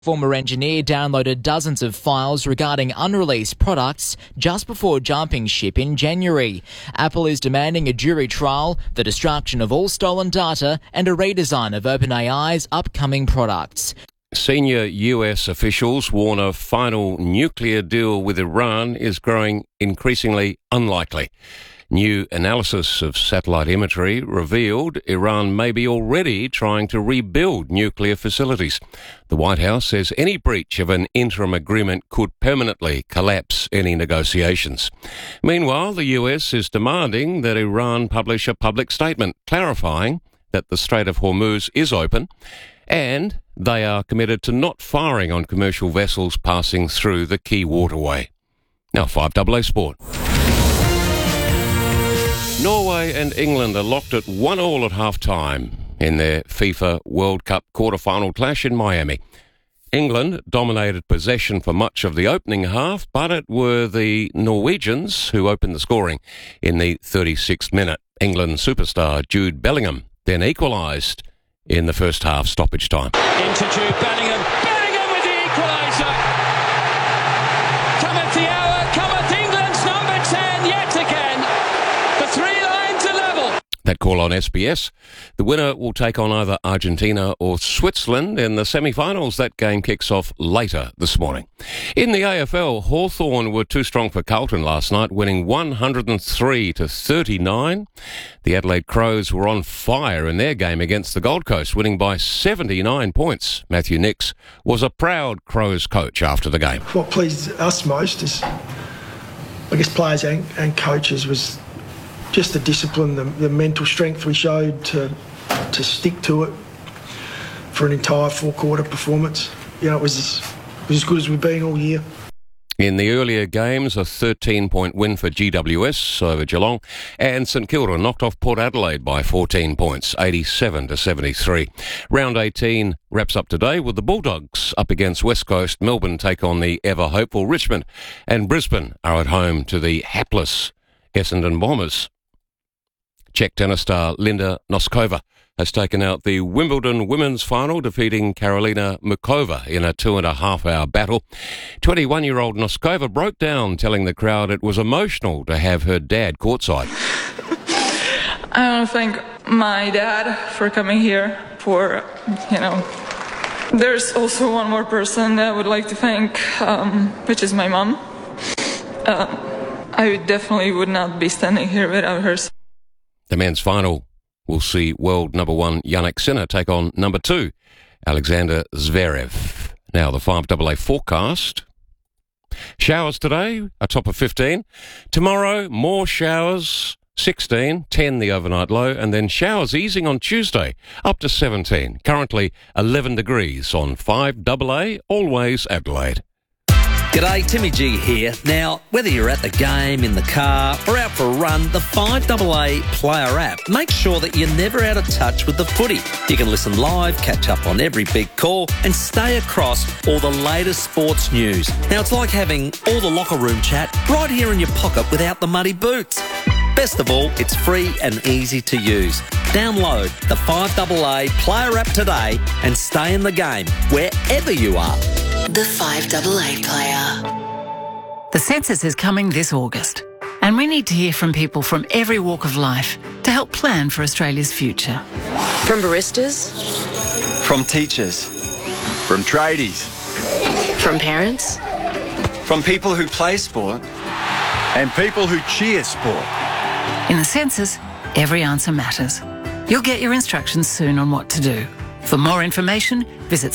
Former engineer downloaded dozens of files regarding unreleased products just before jumping ship in January. Apple is demanding a jury trial, the destruction of all stolen data, and a redesign of OpenAI's upcoming products. Senior US officials warn a final nuclear deal with Iran is growing increasingly unlikely. New analysis of satellite imagery revealed Iran may be already trying to rebuild nuclear facilities. The White House says any breach of an interim agreement could permanently collapse any negotiations. Meanwhile, the US is demanding that Iran publish a public statement clarifying that the Strait of Hormuz is open and they are committed to not firing on commercial vessels passing through the key waterway. Now 5AA Sport. Norway and England are locked at 1-1 at half-time in their FIFA World Cup quarter-final clash in Miami. England dominated possession for much of the opening half, but it were the Norwegians who opened the scoring in the 36th minute. England superstar Jude Bellingham then equalised in the first half stoppage time. Into Jude Bellingham. Bellingham with the equaliser. Cometh the hour, cometh England's number 10 yet again. The three lines are level. That call on SBS. The winner will take on either Argentina or Switzerland in the semi-finals. That game kicks off later this morning. In the AFL, Hawthorn were too strong for Carlton last night, winning 103-39. The Adelaide Crows were on fire in their game against the Gold Coast, winning by 79 points. Matthew Nix was a proud Crows coach after the game. What pleased us most is, I guess, players and coaches was just the discipline, the mental strength we showed to stick to it for an entire four-quarter performance. You know, it was as good as we've been all year. In the earlier games, a 13-point win for GWS over Geelong, and St Kilda knocked off Port Adelaide by 14 points, 87-73. Round 18 wraps up today with the Bulldogs up against West Coast. Melbourne take on the ever-hopeful Richmond, and Brisbane are at home to the hapless Essendon Bombers. Czech tennis star Linda Noskova has taken out the Wimbledon women's final, defeating Karolina Mukova in a 2.5-hour battle. 21-year-old Noskova broke down, telling the crowd it was emotional to have her dad courtside. I want to thank my dad for coming here, there's also one more person that I would like to thank, which is my mom. I definitely would not be standing here without her. The men's final will see world number 1 Jannik Sinner take on number 2 Alexander Zverev. Now the 5AA forecast. Showers today, a top of 15. Tomorrow, more showers, 16, 10 the overnight low, and then showers easing on Tuesday, up to 17. Currently 11 degrees on 5AA, always Adelaide. G'day, Timmy G here. Now, whether you're at the game, in the car, or out for a run, the 5AA Player app makes sure that you're never out of touch with the footy. You can listen live, catch up on every big call, and stay across all the latest sports news. Now, it's like having all the locker room chat right here in your pocket without the muddy boots. Best of all, it's free and easy to use. Download the 5AA Player app today and stay in the game wherever you are. The 5AA Player. The census is coming this August, and we need to hear from people from every walk of life to help plan for Australia's future. From baristas. From teachers. From tradies. From parents. From people who play sport. And people who cheer sport. In the census, every answer matters. You'll get your instructions soon on what to do. For more information, visit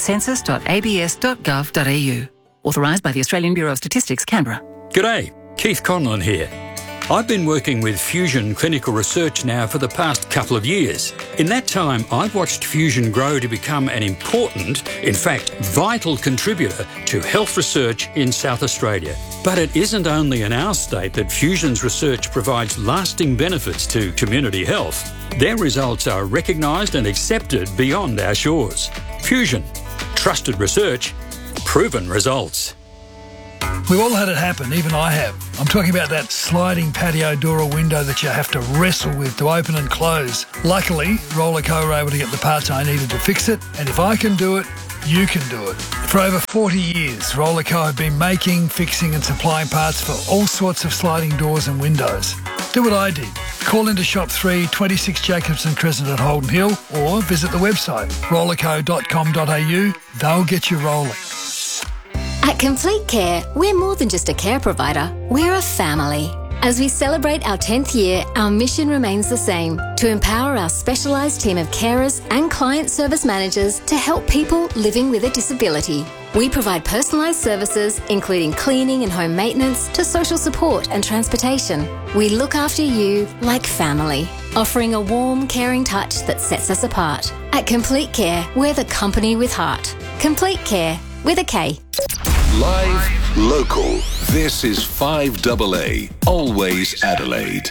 census.abs.gov.au. Authorised by the Australian Bureau of Statistics, Canberra. G'day, Keith Conlon here. I've been working with Fusion Clinical Research now for the past couple of years. In that time, I've watched Fusion grow to become an important, in fact, vital contributor to health research in South Australia. But it isn't only in our state that Fusion's research provides lasting benefits to community health. Their results are recognised and accepted beyond our shores. Fusion. Trusted research. Proven results. We've all had it happen, even I have. I'm talking about that sliding patio door or window that you have to wrestle with to open and close. Luckily, Rollerco were able to get the parts I needed to fix it, and if I can do it, you can do it. For over 40 years, Rollerco have been making, fixing and supplying parts for all sorts of sliding doors and windows. Do what I did. Call into Shop 3, 26 Jacobson Crescent at Holden Hill, or visit the website rollerco.com.au. They'll get you rolling. At Complete Care, we're more than just a care provider, we're a family. As we celebrate our 10th year, our mission remains the same, to empower our specialised team of carers and client service managers to help people living with a disability. We provide personalised services, including cleaning and home maintenance, to social support and transportation. We look after you like family, offering a warm, caring touch that sets us apart. At Complete Care, we're the company with heart. Complete Care, with a K. Live, local. This is 5AA, always Adelaide.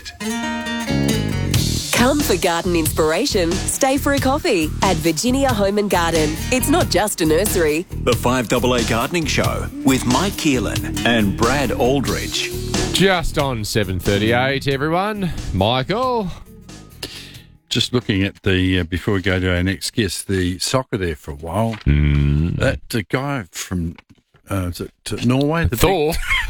Come for garden inspiration. Stay for a coffee at Virginia Home and Garden. It's not just a nursery. The 5AA Gardening Show with Mike Keelan and Brad Aldridge. Just on 7:38, everyone. Michael. Just looking at the, before we go to our next guest, the soccer there for a while. That the guy from Norway, the Thor.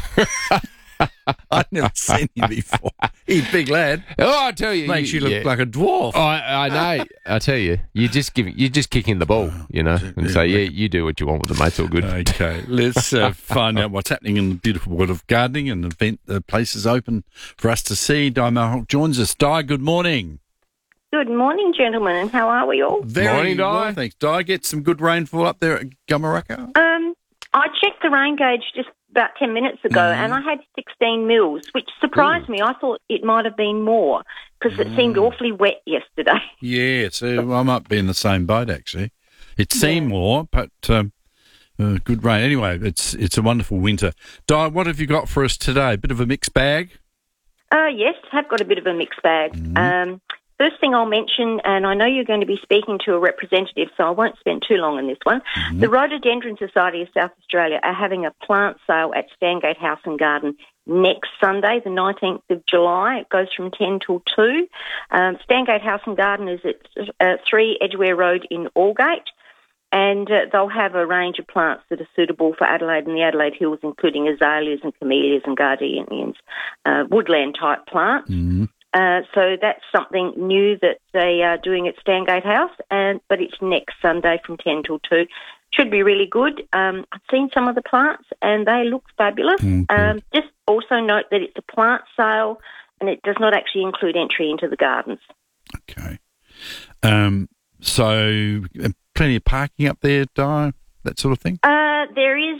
I'd never seen him before. He's a big lad. Oh, I tell you, makes you look like a dwarf. I know. I tell you, you're just kicking the ball, you know, and so you do what you want with it, mate. It's all good. Okay, let's find out what's happening in the beautiful world of gardening and the places open for us to see. Di Mohawk joins us. Di, good morning. Good morning, gentlemen, and how are we all? Very morning, Di. well, thanks. Di, get some good rainfall up there at Gumaraka? I checked the rain gauge just about 10 minutes ago, and I had 16 mils, which surprised me. I thought it might have been more because it seemed awfully wet yesterday. Yeah, so I might be in the same boat, actually. It seemed more, but good rain. Anyway, it's a wonderful winter. Di, what have you got for us today? Bit of a mixed bag? Yes, have got a bit of a mixed bag. First thing I'll mention, and I know you're going to be speaking to a representative, so I won't spend too long on this one. The Rhododendron Society of South Australia are having a plant sale at Stangate House and Garden next Sunday, the 19th of July. It goes from 10 till 2. Stangate House and Garden is at 3 Edgware Road in Aldgate, and they'll have a range of plants that are suitable for Adelaide and the Adelaide Hills, including azaleas and camellias and gardenias, woodland-type plants. So that's something new that they are doing at Stangate House, but it's next Sunday from 10 till 2. Should be really good. I've seen some of the plants and they look fabulous. Just also note that it's a plant sale and it does not actually include entry into the gardens. Okay. So plenty of parking up there, Di, that sort of thing? There is.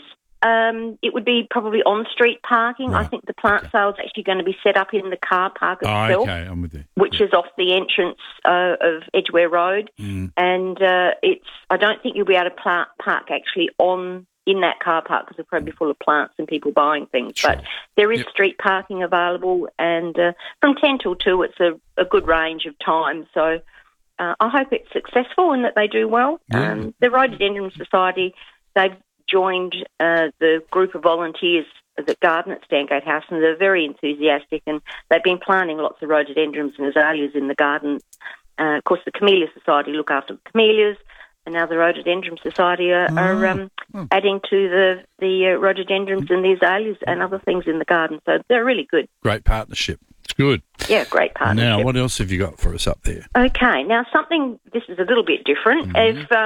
It would be probably on-street parking. Right. I think the plant sale is actually going to be set up in the car park itself, okay, I'm with you. Which is off the entrance of Edgware Road. And I don't think you'll be able to park actually in that car park because it'll probably be full of plants and people buying things. Sure. But there is street parking available, and from 10 till 2 it's a good range of time. So I hope it's successful and that they do well. The Rhododendron Society, they've joined the group of volunteers that garden at Stangate House, and they're very enthusiastic, and they've been planting lots of rhododendrons and azaleas in the garden. Of course, the Camellia Society look after the camellias, and now the Rhododendron Society are adding to the rhododendrons and the azaleas and other things in the garden. So they're really good. Great partnership. It's good. Yeah, great partnership. Now, what else have you got for us up there? Okay, now this is a little bit different.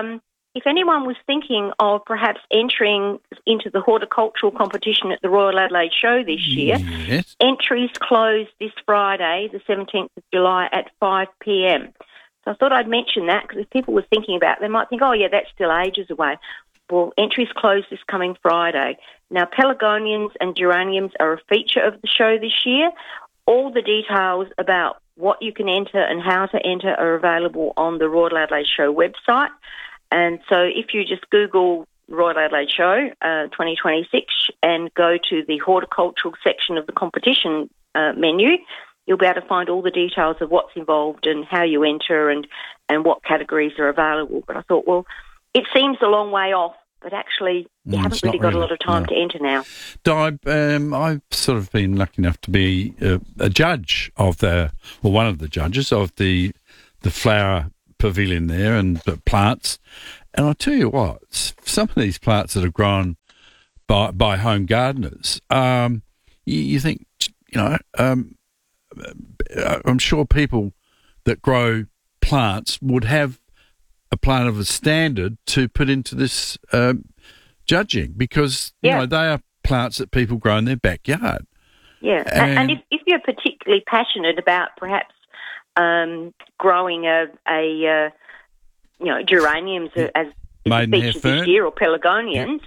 If anyone was thinking of perhaps entering into the horticultural competition at the Royal Adelaide Show this year, entries close this Friday, the 17th of July at 5 p.m. So I thought I'd mention that because if people were thinking about it, they might think, oh, yeah, that's still ages away. Well, entries close this coming Friday. Now, pelargoniums and geraniums are a feature of the show this year. All the details about what you can enter and how to enter are available on the Royal Adelaide Show website. And so if you just Google Royal Adelaide Show 2026 and go to the horticultural section of the competition menu, you'll be able to find all the details of what's involved and how you enter and what categories are available. But I thought, well, it seems a long way off, but actually you haven't really got a lot of time to enter now. Di, I've sort of been lucky enough to be a judge of one of the judges of the flower pavilion there and plants, And I'll tell you what, some of these plants that are grown by home gardeners, you think, I'm sure people that grow plants would have a plant of a standard to put into this judging, because they are plants that people grow in their backyard. Yeah, and if you're particularly passionate about perhaps growing geraniums as featured this year, or pelargoniums,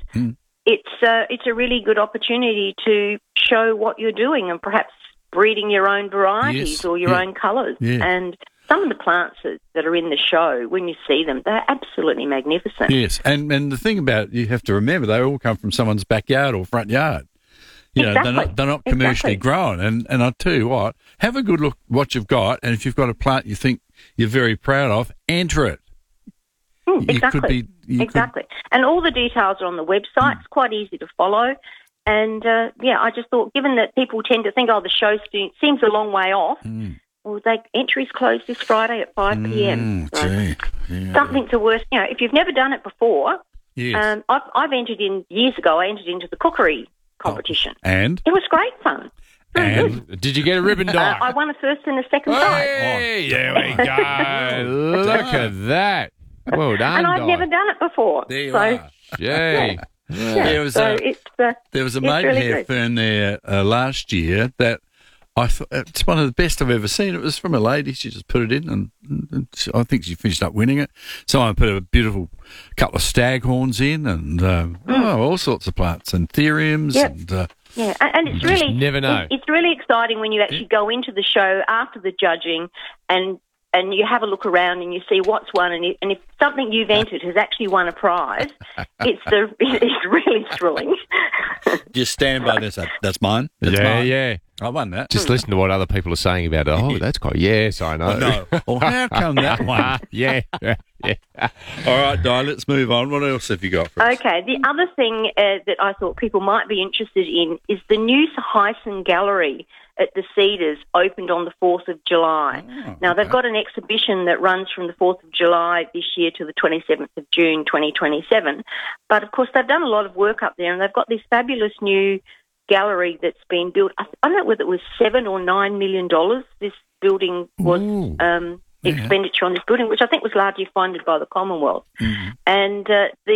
it's a really good opportunity to show what you're doing and perhaps breeding your own varieties or your own colours. Yeah. And some of the plants that are in the show, when you see them, they're absolutely magnificent. Yes, and the thing about it, you have to remember, they all come from someone's backyard or front yard. They're not commercially grown. And I'll tell you what, have a good look what you've got, and if you've got a plant you think you're very proud of, enter it. Exactly. And all the details are on the website. It's quite easy to follow. And, I just thought, given that people tend to think, the show seems a long way off, well, entries close this Friday at 5 p.m. So something to worth, if you've never done it before, I've entered in years ago, I entered into the cookery competition. And? It was great fun. And did you get a ribbon dye? I won a first and a second prize. Hey, there we go. Look at that. Well done, and I've never done it before. There you are. Yay. There was a maidenhair fern there last year that I thought it's one of the best I've ever seen. It was from a lady. She just put it in, and I think she finished up winning it. So I put a beautiful couple of staghorns in, and all sorts of plants, and theriums, and and it's really never know. It's really exciting when you actually go into the show after the judging and you have a look around and you see what's won, and if something you've entered has actually won a prize, it's really thrilling. Just stand by this. That's mine. That's mine. I won that. Just listen to what other people are saying about it. Oh, that's quite. Yes, I know. No. Well, how come that one? Yeah. All right, Di, let's move on. What else have you got for us? Okay, the other thing that I thought people might be interested in is the new Hyson Gallery at the Cedars opened on the 4th of July. Now, they've got an exhibition that runs from the 4th of July this year to the 27th of June 2027. But, of course, they've done a lot of work up there, and they've got this fabulous new gallery that's been built. I don't know whether it was $7 or $9 million. This building was expenditure on this building, which I think was largely funded by the Commonwealth. And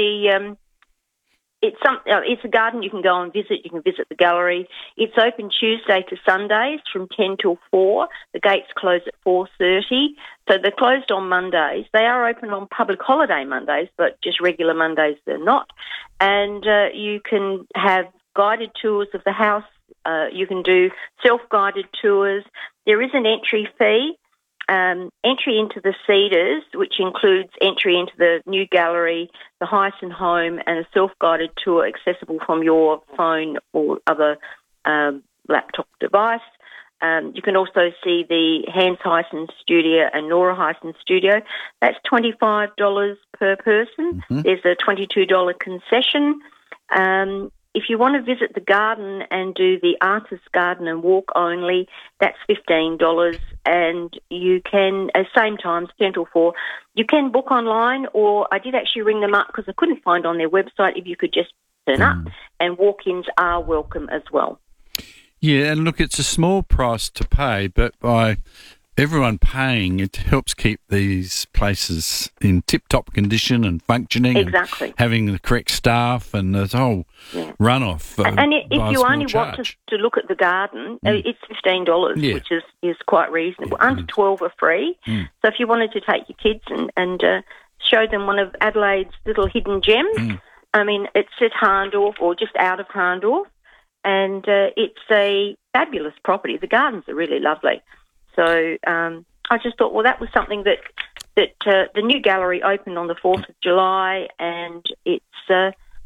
it's a garden you can go and visit. You can visit the gallery. It's open Tuesday to Sundays from 10 till 4. The gates close at 4:30. So they're closed on Mondays. They are open on public holiday Mondays, but just regular Mondays they're not. And you can have guided tours of the house. You can do self-guided tours. There is an entry fee. Entry into the Cedars, which includes entry into the new gallery, the Hyson home, and a self-guided tour accessible from your phone or other laptop device. You can also see the Hans Hyson studio and Nora Hyson studio. That's $25 per person. There's a $22 concession. If you want to visit the garden and do the artist's garden and walk only, that's $15. And you can, at same times, 10 till 4, you can book online, or I did actually ring them up because I couldn't find on their website if you could just turn up, and walk-ins are welcome as well. Yeah, and look, it's a small price to pay, but by everyone paying, it helps keep these places in tip-top condition and functioning. Exactly. And having the correct staff and the whole run-off. And if you only want to look at the garden, it's $15, which is quite reasonable. Under 12 are free. So if you wanted to take your kids and show them one of Adelaide's little hidden gems, I mean, it's at Harndorf or just out of Harndorf, and it's a fabulous property. The gardens are really lovely. So I just thought, well, that was something that the new gallery opened on the 4th of July, and it's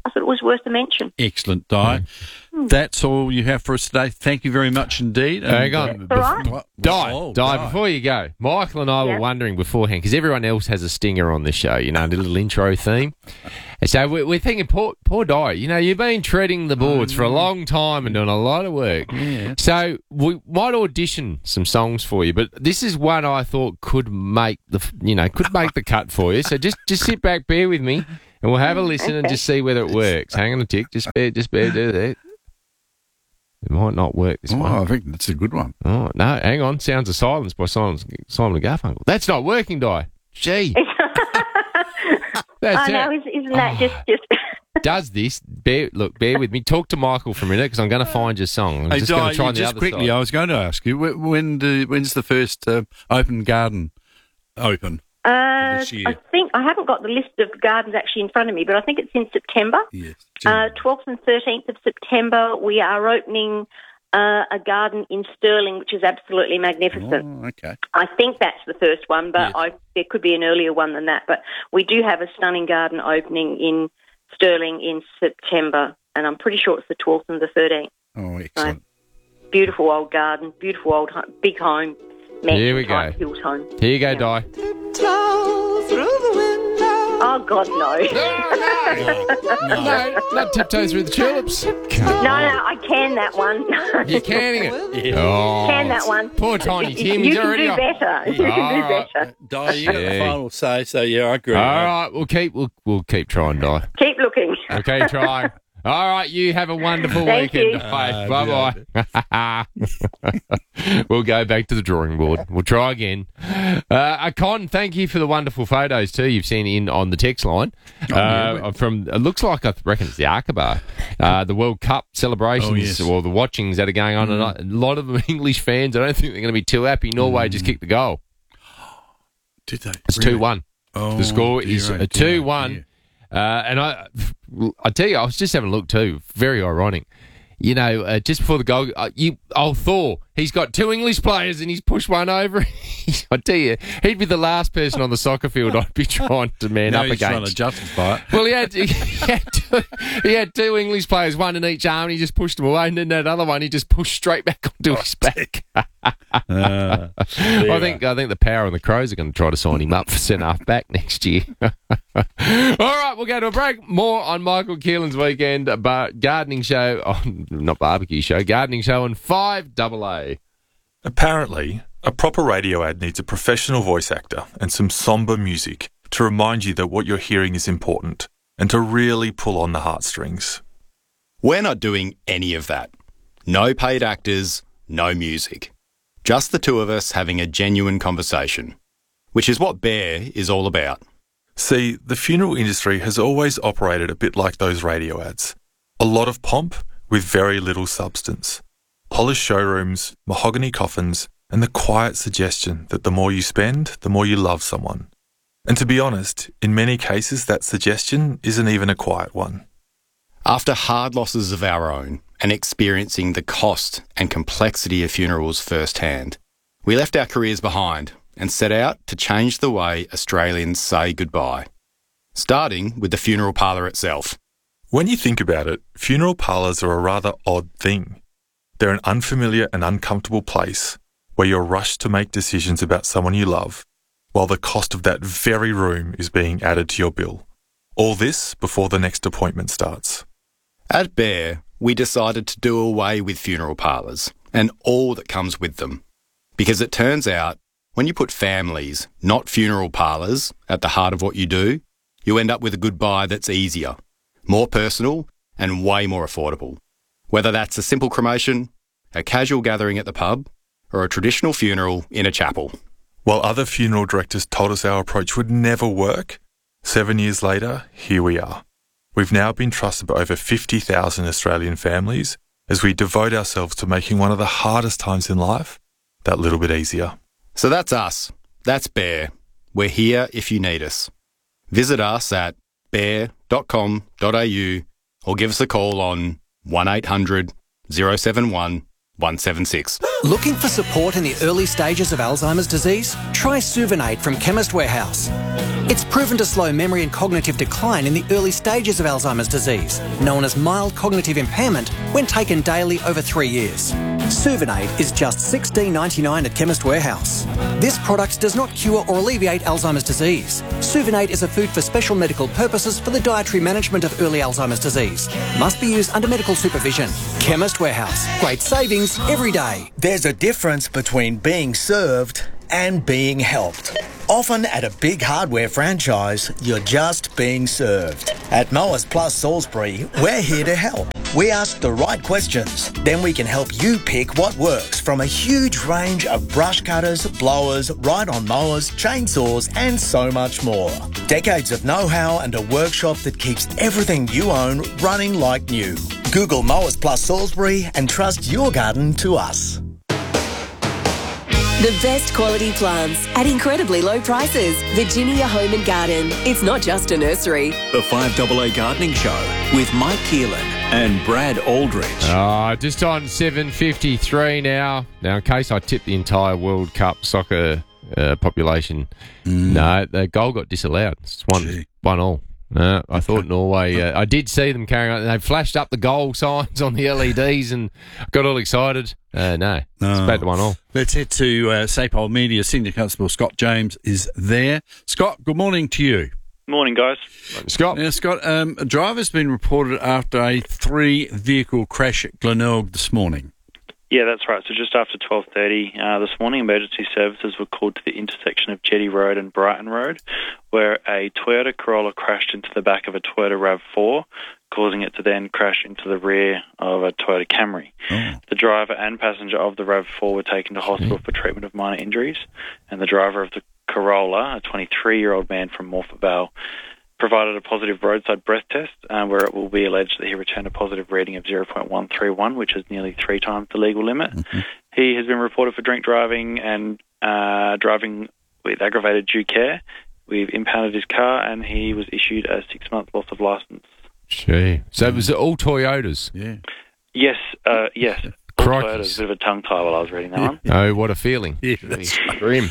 I thought it was worth a mention. Excellent, Di. That's all you have for us today. Thank you very much indeed. Hang on. Di, before you go, Michael and I were wondering beforehand, because everyone else has a stinger on the show, you know, a little intro theme. And so we're thinking, poor Di, you know, you've been treading the boards for a long time and doing a lot of work. Yeah. So we might audition some songs for you, but this is one I thought could make the cut for you. So just sit back, bear with me, and we'll have a listen and just see whether it works. Hang on a tick, just bear do that. It might not work this one. I think that's a good one. Oh, no, hang on. Sounds of Silence by Simon and Garfunkel. That's not working, Di. Gee. I know, isn't that just... Does this? Bear with me. Talk to Michael for a minute, because I'm going to find your song. I'm just going to try on the other quickly, side. I was going to ask you, when's the first open garden open? This year? I think I haven't got the list of gardens actually in front of me, but I think it's in September. Yes. 12th and 13th of September, we are opening a garden in Stirling, which is absolutely magnificent. Oh, okay. I think that's the first one, but there could be an earlier one than that. But we do have a stunning garden opening in Stirling in September, and I'm pretty sure it's the 12th and the 13th. Oh, excellent. So, beautiful old garden, beautiful old big home. Here we go. Hills home. Here you go, Di. Oh, God, no. No, not Tiptoe Through the Tulips. No, I can that one. You're canning it? Yeah. Oh, can that one. Poor Tiny Tim. You can do better. You can do better. Di, you got the final say, so yeah, I agree. All right, we'll keep trying, Di. Keep looking. Okay, try. All right, you have a wonderful weekend. Bye-bye. We'll go back to the drawing board. We'll try again. Con, thank you for the wonderful photos too you've seen in on the text line. From it looks like, I reckon it's the Aqaba, the World Cup celebrations or the watchings that are going on. And a lot of them English fans, I don't think they're going to be too happy. Norway just kicked the goal. Did they? It's 2-1. Oh, the score is a 2-1. And I tell you, I was just having a look too. Very ironic. You know, just before the goal, Thor, he's got two English players and he's pushed one over. I tell you, he'd be the last person on the soccer field I'd be trying to man up he's against. Trying to justify it. Well, he had two English players, one in each arm, and he just pushed them away. And then that other one, he just pushed straight back onto his back. I think the Power and the Crows are going to try to sign him up for centre-half back next year. All right, we'll go to a break. More on Michael Keelan's weekend gardening show, not barbecue show, gardening show on 5AA. Apparently, a proper radio ad needs a professional voice actor and some sombre music to remind you that what you're hearing is important and to really pull on the heartstrings. We're not doing any of that. No paid actors, no music. Just the two of us having a genuine conversation, which is what Bear is all about. See, the funeral industry has always operated a bit like those radio ads. A lot of pomp with very little substance. Polished showrooms, mahogany coffins, and the quiet suggestion that the more you spend, the more you love someone. And to be honest, in many cases that suggestion isn't even a quiet one. After hard losses of our own and experiencing the cost and complexity of funerals firsthand, we left our careers behind and set out to change the way Australians say goodbye, starting with the funeral parlour itself. When you think about it, funeral parlours are a rather odd thing. They're an unfamiliar and uncomfortable place where you're rushed to make decisions about someone you love, while the cost of that very room is being added to your bill. All this before the next appointment starts. At Bear, we decided to do away with funeral parlours and all that comes with them. Because it turns out, when you put families, not funeral parlours, at the heart of what you do, you end up with a goodbye that's easier, more personal, and way more affordable. Whether that's a simple cremation, a casual gathering at the pub, or a traditional funeral in a chapel. While other funeral directors told us our approach would never work, 7 years later, here we are. We've now been trusted by over 50,000 Australian families as we devote ourselves to making one of the hardest times in life that little bit easier. So that's us. That's Bear. We're here if you need us. Visit us at bear.com.au or give us a call on 1800 071 176. Looking for support in the early stages of Alzheimer's disease? Try Suvinate from Chemist Warehouse. It's proven to slow memory and cognitive decline in the early stages of Alzheimer's disease, known as mild cognitive impairment, when taken daily over 3 years. Suvinate is just $16.99 at Chemist Warehouse. This product does not cure or alleviate Alzheimer's disease. Suvinate is a food for special medical purposes for the dietary management of early Alzheimer's disease. Must be used under medical supervision. Chemist Warehouse. Great savings every day. There's a difference between being served and being helped. Often at a big hardware franchise, you're just being served. At Mowers Plus Salisbury, we're here to help. We ask the right questions, then we can help you pick what works from a huge range of brush cutters, blowers, ride-on mowers, chainsaws and so much more. Decades of know-how and a workshop that keeps everything you own running like new. Google Mowers Plus Salisbury and trust your garden to us. The best quality plants at incredibly low prices. Virginia Home and Garden. It's not just a nursery. The 5AA Gardening Show with Mike Keelan and Brad Aldrich. Just on 7:53 now. Now, in case I tip the entire World Cup soccer population, no, the goal got disallowed. It's 1-1. No, I thought Norway... I did see them carrying on. They flashed up the goal signs on the LEDs and got all excited. No, it's back to 1-1. Let's head to SAPOL Media. Senior Constable Scott James is there. Scott, good morning to you. Morning, guys. Scott. Yeah, Scott, a driver's been reported after a 3-vehicle crash at Glenelg this morning. Yeah, that's right. So just after 12:30 this morning, emergency services were called to the intersection of Jetty Road and Brighton Road, where a Toyota Corolla crashed into the back of a Toyota RAV4, causing it to then crash into the rear of a Toyota Camry. The driver and passenger of the RAV4 were taken to hospital for treatment of minor injuries, and the driver of the Corolla, a 23-year-old man from Morphett Vale, provided a positive roadside breath test where it will be alleged that he returned a positive reading of 0.131, which is nearly 3 times the legal limit. He has been reported for drink driving and driving with aggravated due care. We've impounded his car and he was issued a 6-month loss of licence. Gee. So was it all Toyotas? Yeah. Yes, yes. Toyota's a bit of a tongue tie while I was reading that one. Oh, what a feeling. Yeah, that's grim.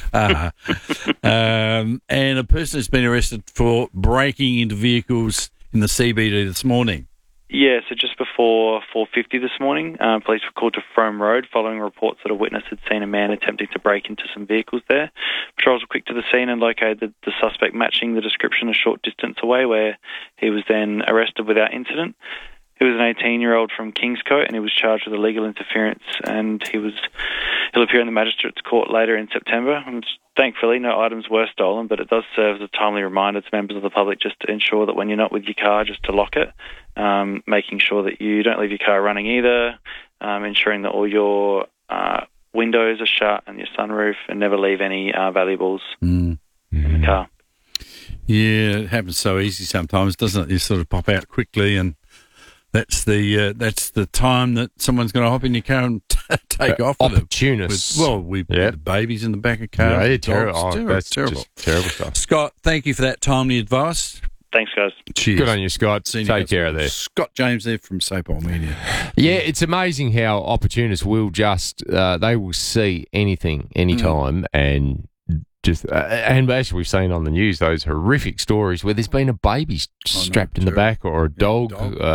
And a person has been arrested for breaking into vehicles in the CBD this morning. Yeah, so just before 4:50 this morning, police were called to Frome Road following reports that a witness had seen a man attempting to break into some vehicles there. Patrols were quick to the scene and located the suspect matching the description a short distance away, where he was then arrested without incident. He was an 18-year-old from Kingscote and he was charged with illegal interference, and he'll appear in the Magistrates Court later in September. And thankfully, no items were stolen, but it does serve as a timely reminder to members of the public just to ensure that when you're not with your car, just to lock it, making sure that you don't leave your car running either, ensuring that all your windows are shut and your sunroof, and never leave any valuables in the car. Yeah, it happens so easy sometimes, doesn't it? You sort of pop out quickly and that's the time that someone's going to hop in your car and take off. Opportunists. With the babies in the back of cars. Yeah, terrible. That's terrible. just terrible stuff. Scott, thank you for that timely advice. Thanks, guys. Cheers. Good on you, Scott. Take care of there. Scott James there from SAPOL Media. Yeah, it's amazing how opportunists will just, they will see anything, anytime, and just, and actually we've seen on the news those horrific stories where there's been a baby strapped in the back or a dog.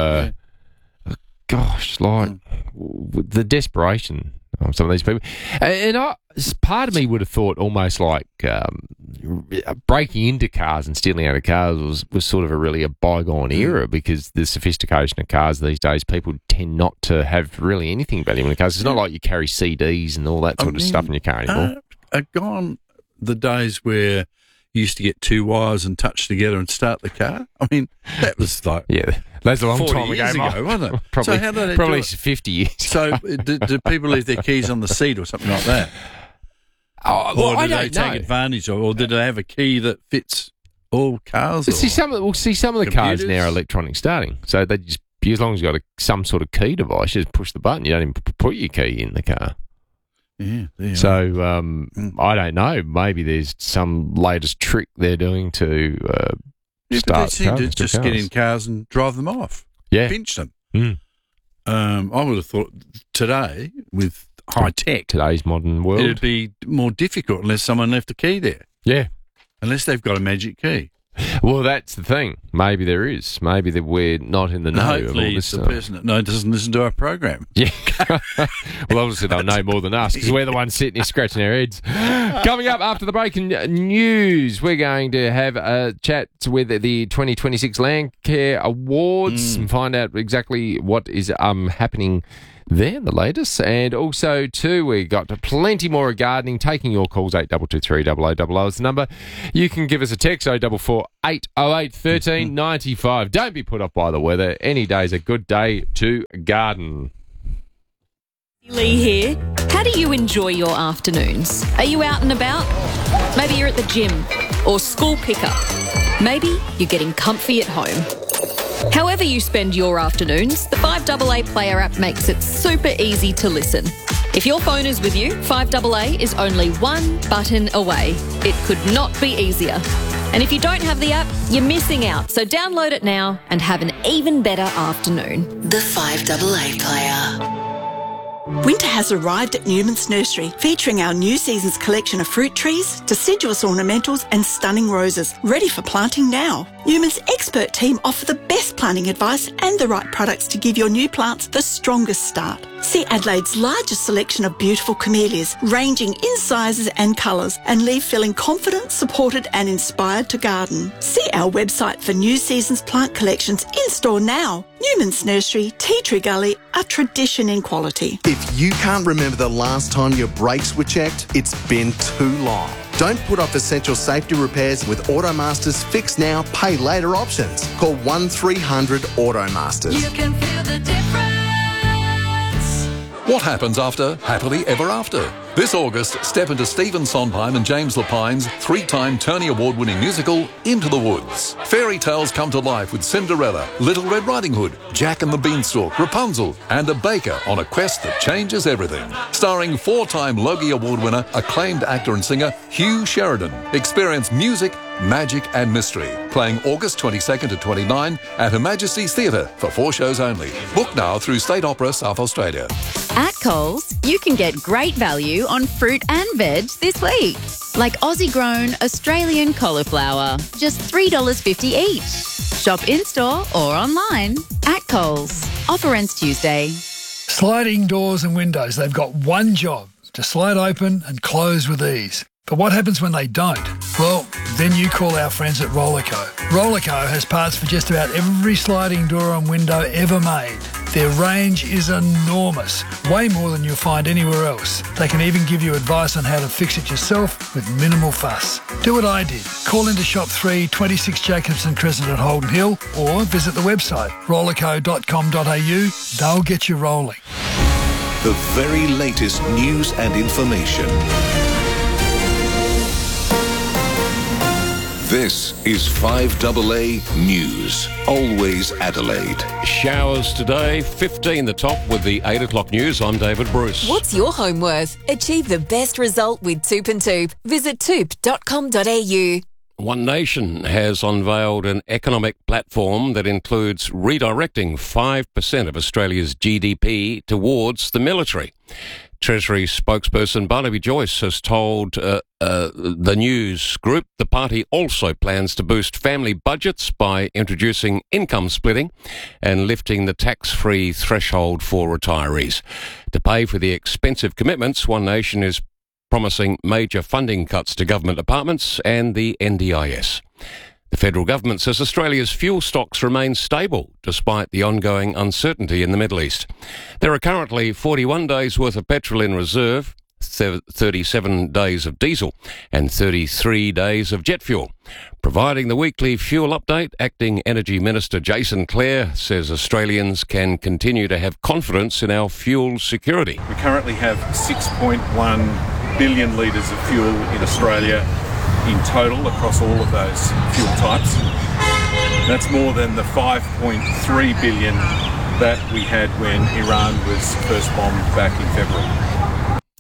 Gosh, the desperation of some of these people. And part of me would have thought almost like breaking into cars and stealing out of cars was sort of a bygone era, because the sophistication of cars these days, people tend not to have really anything valuable in the cars. It's not like you carry CDs and all that sort of stuff in your car anymore. Are gone the days where you used to get 2 wires and touch together and start the car? I mean, that was like... Yeah, that's a long 40 time years ago, wasn't it? Probably, so how did they probably do it? 50 years. So do people leave their keys on the seat or something like that? Or do they take advantage of, or did they have a key that fits all cars? Some of the cars now are electronic starting, so they just, as long as you've got some sort of key device, you just push the button. You don't even put your key in the car. Yeah. So I don't know. Maybe there's some latest trick they're doing to start. They seem to just get in cars and drive them off. Yeah, pinch them. I would have thought today, with high tech, today's modern world, it'd be more difficult unless someone left a key there. Yeah. Unless they've got a magic key. Well, that's the thing. Maybe there is. Maybe that we're not in the know. Hopefully, of all it's this the person that doesn't listen to our program. Yeah. Well, obviously they'll know more than us because we're the ones sitting here scratching our heads. Coming up after the breaking news, we're going to have a chat with the 2026 Landcare Awards and find out exactly what is happening there, the latest. And also, too, we got plenty more of gardening. Taking your calls, 8223 0000 is the number. You can give us a text, 0448 08 1395. Don't be put off by the weather. Any day's a good day to garden. Lee here. How do you enjoy your afternoons? Are you out and about? Maybe you're at the gym or school pickup. Maybe you're getting comfy at home. However you spend your afternoons, the 5AA Player app makes it super easy to listen. If your phone is with you, 5AA is only one button away. It could not be easier. And if you don't have the app, you're missing out. So download it now and have an even better afternoon. The 5AA Player. Winter has arrived at Newman's Nursery, featuring our new season's collection of fruit trees, deciduous ornamentals and stunning roses, ready for planting now. Newman's expert team offer the best planting advice and the right products to give your new plants the strongest start. See Adelaide's largest selection of beautiful camellias, ranging in sizes and colours, and leave feeling confident, supported and inspired to garden. See our website for new season's plant collections in store now. Newman's Nursery, Tea Tree Gully, a tradition in quality. If you can't remember the last time your brakes were checked, it's been too long. Don't put off essential safety repairs with Automaster's Fix Now, Pay Later options. Call 1300 Automasters. You can feel the difference. What happens after Happily Ever After? This August, step into Stephen Sondheim and James Lapine's 3-time Tony Award-winning musical, Into the Woods. Fairy tales come to life with Cinderella, Little Red Riding Hood, Jack and the Beanstalk, Rapunzel, and a baker on a quest that changes everything. Starring 4-time Logie Award winner, acclaimed actor and singer Hugh Sheridan. Experience music, magic and mystery. Playing August 22nd to 29 at Her Majesty's Theatre for 4 shows only. Book now through State Opera South Australia. At Coles, you can get great value on fruit and veg this week. Like Aussie-grown Australian cauliflower, just $3.50 each. Shop in-store or online at Coles. Offer ends Tuesday. Sliding doors and windows, they've got one job, to slide open and close with ease. But what happens when they don't? Well, then you call our friends at Rollerco. Rollerco has parts for just about every sliding door and window ever made. Their range is enormous, way more than you'll find anywhere else. They can even give you advice on how to fix it yourself with minimal fuss. Do what I did. Call into Shop 3, 26 Jacobson Crescent at Holden Hill, or visit the website rollerco.com.au. They'll get you rolling. The very latest news and information. This is 5AA News, always Adelaide. Showers today, 15 the top with the 8 o'clock news. I'm David Bruce. What's your home worth? Achieve the best result with Toop and Toop. Visit toop.com.au. One Nation has unveiled an economic platform that includes redirecting 5% of Australia's GDP towards the military. Treasury spokesperson Barnaby Joyce has told the news group the party also plans to boost family budgets by introducing income splitting and lifting the tax-free threshold for retirees. To pay for the expensive commitments, One Nation is promising major funding cuts to government departments and the NDIS. The federal government says Australia's fuel stocks remain stable despite the ongoing uncertainty in the Middle East. There are currently 41 days' worth of petrol in reserve, 37 days of diesel and 33 days of jet fuel. Providing the weekly fuel update, Acting Energy Minister Jason Clare says Australians can continue to have confidence in our fuel security. We currently have 6.1 billion litres of fuel in Australia in total across all of those fuel types. That's more than the 5.3 billion that we had when Iran was first bombed back in February.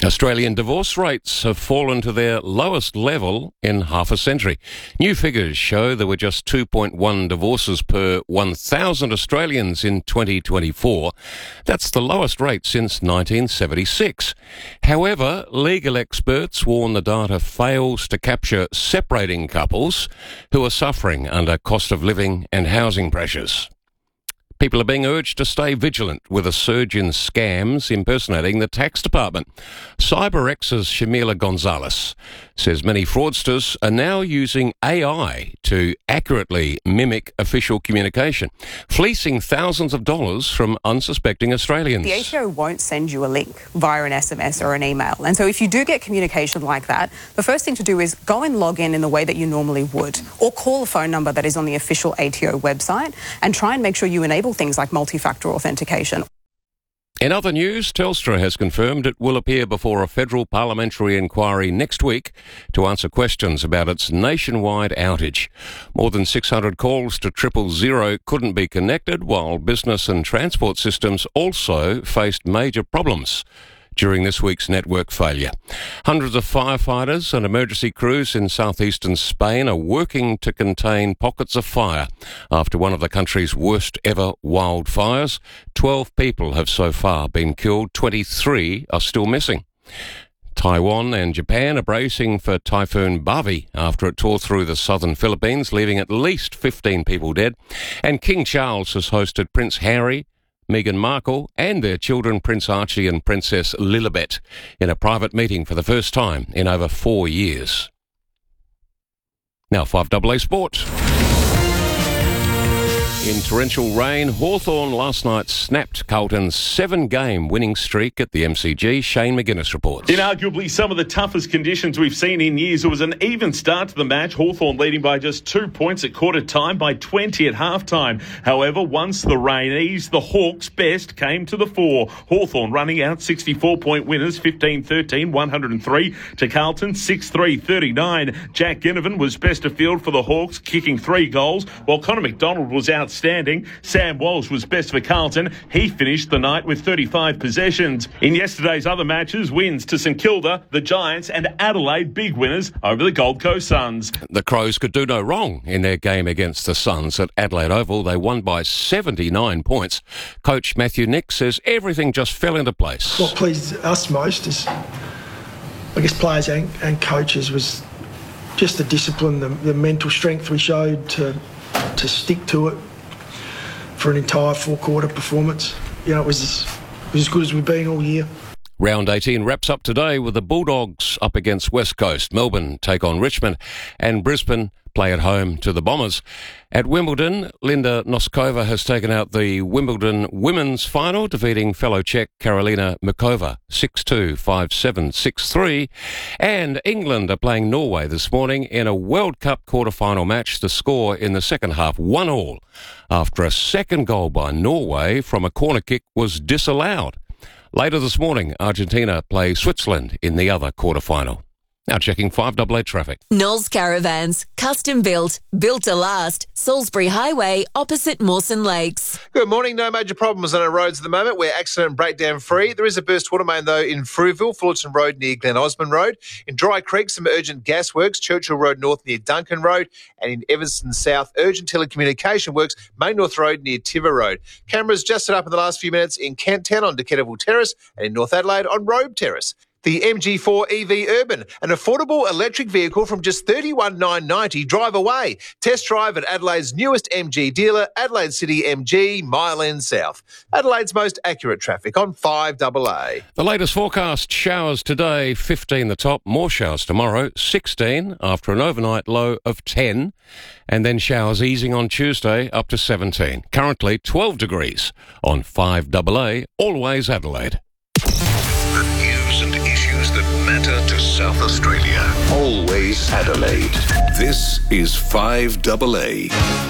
Australian divorce rates have fallen to their lowest level in half a century. New figures show there were just 2.1 divorces per 1,000 Australians in 2024. That's the lowest rate since 1976. However, legal experts warn the data fails to capture separating couples who are suffering under cost of living and housing pressures. People are being urged to stay vigilant with a surge in scams impersonating the tax department. CyberX's Shamila Gonzalez says many fraudsters are now using AI to accurately mimic official communication, fleecing thousands of dollars from unsuspecting Australians. The ATO won't send you a link via an SMS or an email. And so if you do get communication like that, the first thing to do is go and log in the way that you normally would, or call a phone number that is on the official ATO website and try and make sure you enable things like multi-factor authentication. In other news, Telstra has confirmed it will appear before a federal parliamentary inquiry next week to answer questions about its nationwide outage. More than 600 calls to 000 couldn't be connected, while business and transport systems also faced major problems during this week's network failure. Hundreds of firefighters and emergency crews in southeastern Spain are working to contain pockets of fire after one of the country's worst ever wildfires. 12 people have so far been killed, 23 are still missing. Taiwan and Japan are bracing for Typhoon Bavi after it tore through the southern Philippines, leaving at least 15 people dead. And King Charles has hosted Prince Harry, Meghan Markle and their children Prince Archie and Princess Lilibet in a private meeting for the first time in over 4 years. Now 5AA Sport. In torrential rain, Hawthorn last night snapped Carlton's 7-game winning streak at the MCG. Shane McGuinness reports. In arguably some of the toughest conditions we've seen in years, it was an even start to the match. Hawthorn leading by just 2 points at quarter time, by 20 at half-time. However, once the rain eased, the Hawks' best came to the fore. Hawthorn running out 64-point winners, 15-13, 103 to Carlton, 6-3, 39. Jack Ginnivan was best of field for the Hawks, kicking 3 goals, while Connor McDonald was outstanding. Sam Walsh was best for Carlton. He finished the night with 35 possessions. In yesterday's other matches, wins to St Kilda, the Giants and Adelaide, big winners over the Gold Coast Suns. The Crows could do no wrong in their game against the Suns at Adelaide Oval. They won by 79 points. Coach Matthew Nick says everything just fell into place. What pleased us most is, I guess, players and coaches was just the discipline, the mental strength we showed to stick to it for an entire 4-quarter performance. You know, it was as good as we've been all year. Round 18 wraps up today with the Bulldogs up against West Coast. Melbourne take on Richmond and Brisbane play at home to the Bombers. At Wimbledon, Linda Noskova has taken out the Wimbledon women's final, defeating fellow Czech Karolina Mukova 6-2, 5-7, 6-3. And England are playing Norway this morning in a World Cup quarter-final match. The score in the second half, 1-1, after a second goal by Norway from a corner kick was disallowed. Later this morning, Argentina play Switzerland in the other quarter-final. Now checking 5AA traffic. Knowles Caravans, custom built, built to last. Salisbury Highway, opposite Mawson Lakes. Good morning. No major problems on our roads at the moment. We're accident and breakdown free. There is a burst water main though in Frueville, Fullerton Road near Glen Osmond Road. In Dry Creek, some urgent gas works, Churchill Road North near Duncan Road. And in Evanston South, urgent telecommunication works, Main North Road near Tiver Road. Cameras just set up in the last few minutes in Kent Town on Decatterville Terrace and in North Adelaide on Robe Terrace. The MG4 EV Urban, an affordable electric vehicle from just $31,990. Drive away. Test drive at Adelaide's newest MG dealer, Adelaide City MG, Mile End South. Adelaide's most accurate traffic on 5AA. The latest forecast: showers today, 15 the top, more showers tomorrow, 16 after an overnight low of 10, and then showers easing on Tuesday up to 17. Currently 12 degrees on 5AA, always Adelaide. The news and issues that matter to South Australia. Always Adelaide. This is 5AA.